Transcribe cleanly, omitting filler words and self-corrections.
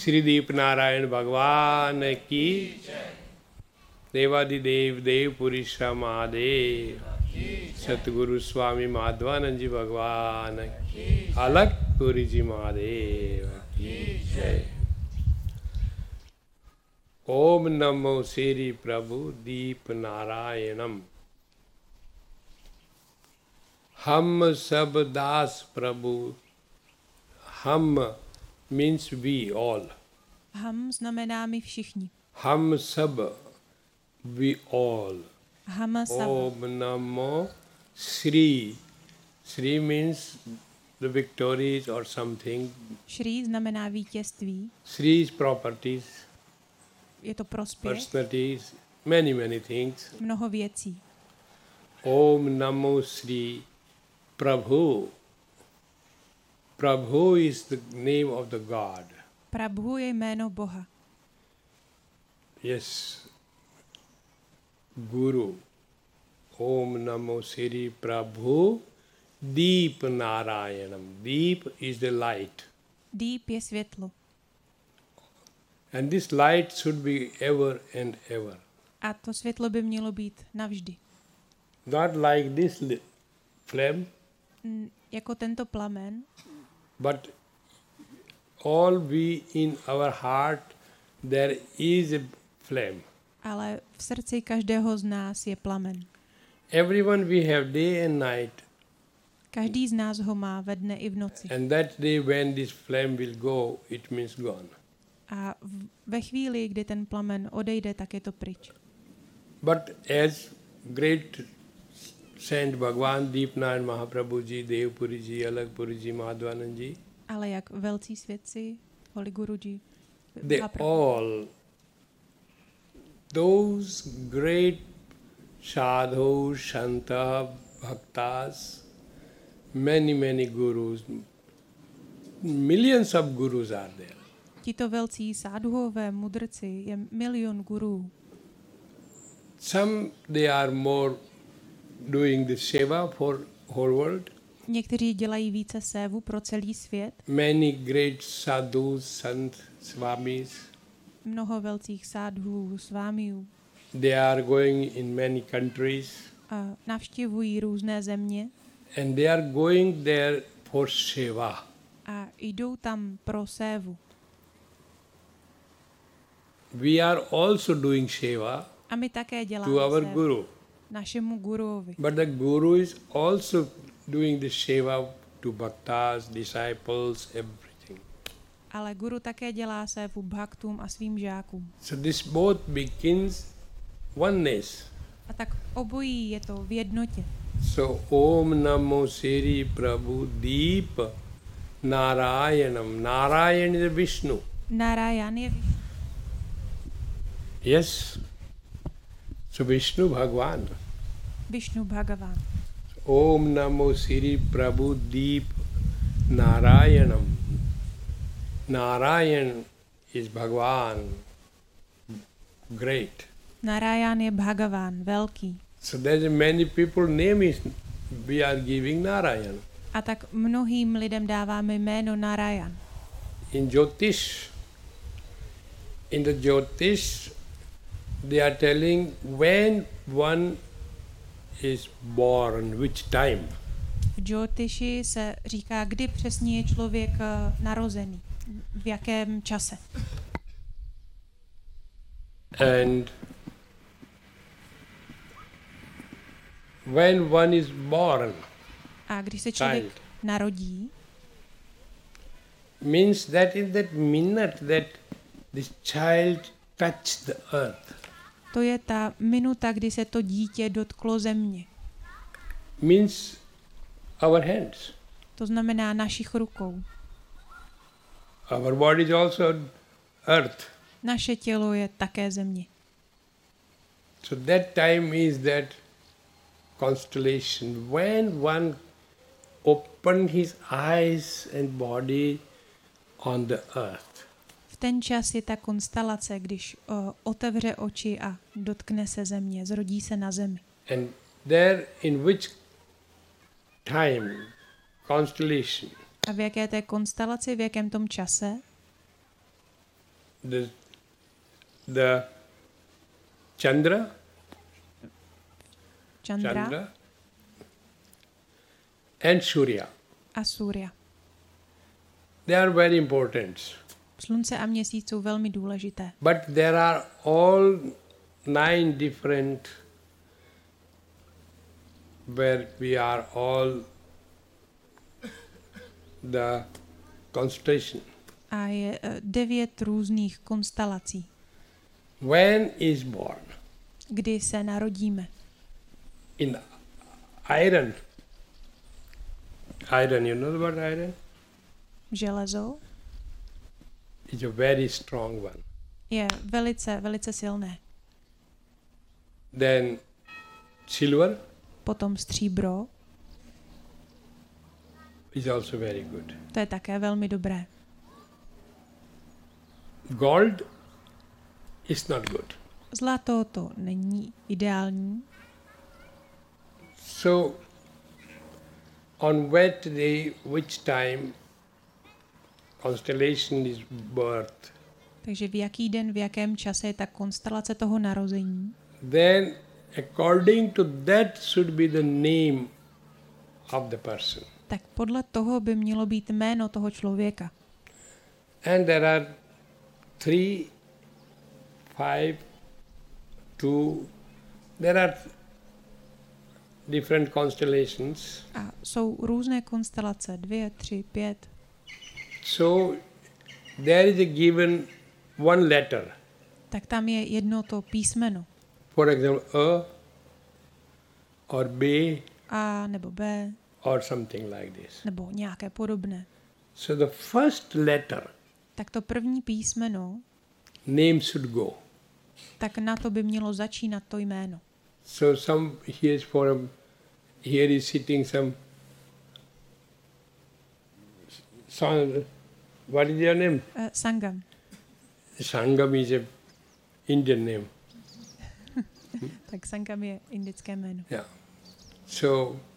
श्री दीप नारायण भगवान की देवादिदेव देवपुरी श्री महादेव सतगुरु स्वामी माधवानंद जी भगवान अलग पुरी जी महादेव की जय। ओम नमो श्री प्रभु दीप नारायणम। हम सब दास प्रभु। हम means we all. Ham znamená my všichni. हम सब we all. Ham sab. Om Namo Shri. Shri means the victories or something. Shri znamená vítězství. Shri is properties. Je to prospěch. Personalities. Many things. Mnoho věcí. Om Namo Shri Prabhu. Prabhu is the name of the God. Prabhu je jméno Boha. Yes. Guru. Om Namo Shri Prabhu Deep Narayanam. Deep is the light. Deep je světlo. And this light should be ever and ever. A to světlo by mělo být navždy. Not like this flame. Jako tento plamen. But all we in our heart there is a flame. Ale v srdci každého z nás je plamen. Everyone we have day and night. Každý z nás ho má ve dne i v noci. And that day when this flame will go, it means gone. A ve chvíli, kdy ten plamen odejde, tak je to pryč. But as great Saint Bhagwan Deepnarayan Mahaprabhu ji, Devpuri ji, Alagpuri ji, Madhvanand ji, ale jak velcí svědci, Holy Guruji, they all, those great sadhus, shanta, bhaktas, many gurus, millions of gurus are there. Tito velcí sádhuové mudrci, je milion gurů. Some they are more doing the seva for whole world. Někteří dělají více sévu pro celý svět. Many great sadhus, sant, swamis. Mnoho velcích sádhů, svámiů. They are going in many countries. A navštěvují různé země. And they are going there for seva. A jdou tam pro sévu. We are also doing seva. A my také děláme to our sévu. guru. Našemu guruovi. But the guru is also doing the seva to bhaktas, disciples, everything. Ale guru také dělá sévu bhaktům a svým žákům. So this both begins oneness. A tak obojí je to v jednotě. So Om Namo Shri Prabhu Deep Narayanam. Narayan is Vishnu. Narayan je Vishnu. Yes. So Vishnu Bhagwan. Vishnu Bhagavan. Om Namo Shri Prabhu Deep Narayanam. Narayan is Bhagwan. Great. Narayan je Bhagavan, velký. So there's many people name is we are giving Narayan. A tak mnohým lidem dáváme jméno Narayan. In the Jyotish, they are telling when one is born, which time. V Jyotiši se říká, kdy přesně je člověk narozený, v jakém čase. And when one is born, a když se člověk narodí, means that in that minute that this child touched the earth. To je ta minuta, kdy se to dítě dotklo země. Means our hands. To znamená našich rukou. Our body is also earth. Naše tělo je také země. So that time is that constellation when one opened his eyes and body on the earth. V ten čas je ta konstelace, když otevře oči a dotkne se země, zrodí se na zemi. And there in which time, constellation, A v jaké té konstelaci, v jakém tom čase? the Chandra, Chandra and Surya. a Surya. They are very important. Slunce a měsíc jsou velmi důležité. But there are all 9 different where we are all the constellation. A je 9 různých konstelací, When is born? kdy se narodíme. In iron. Iron, you know about iron? Železo It's a very strong one. je velice, velice silné. Then silver Potom stříbro, is also very good. to je také velmi dobré. Gold is not good. Zlato to není ideální, So, on what day, which time constellation is birth, takže v jaký den, v jakém čase je ta konstelace toho narození, then according to that should be the name of the person. tak podle toho by mělo být jméno toho člověka. And there are 3, 5, 2, there are different constellations. A jsou různé konstelace, 2, 3, 5. So there is a given one letter. Tak tam je jedno to písmeno. For example, A or B A nebo B, or something like this. nebo nějaké podobné. So the first letter Tak to první písmeno, name should go. tak na to by mělo začínat to jméno. So here is sitting some what is your name? Sangam. Sangam is a Indian name. Tak Sangam je indické jméno. Yeah. So